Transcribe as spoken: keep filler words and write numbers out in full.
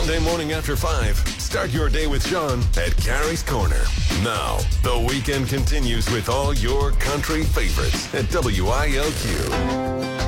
Sunday morning after five. Start your day with Sean at Gary's Corner. Now, the weekend continues with all your country favorites at W I L Q.